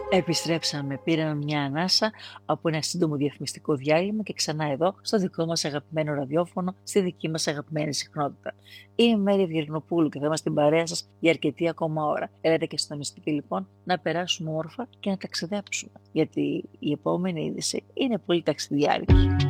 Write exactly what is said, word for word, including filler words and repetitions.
Επιστρέψαμε, πήραμε μια ανάσα από ένα σύντομο διαφημιστικό διάλειμμα και ξανά εδώ στο δικό μας αγαπημένο ραδιόφωνο, στη δική μας αγαπημένη συχνότητα. Είμαι η Μέρη Ευγερνοπούλου και θα είμαστε στην παρέα σας για αρκετή ακόμα ώρα. Έλατε και συντονιστείτε λοιπόν να περάσουμε όμορφα και να ταξιδέψουμε, γιατί η επόμενη είδηση είναι πολύ ταξιδιάρικη.